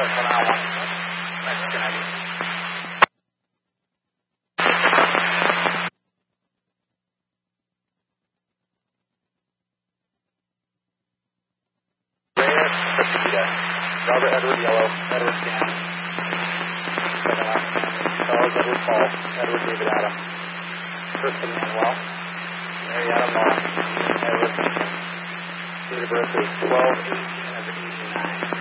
successful now. Mexican ID. Reyes, Pepita. Robert Edward Yellow, Edward Stan. Second last name. Charles Edward Paul, Edward David Adam. First Emmanuel. Mary Adam Law, Edward. Date of birth is 12/18 as an 89.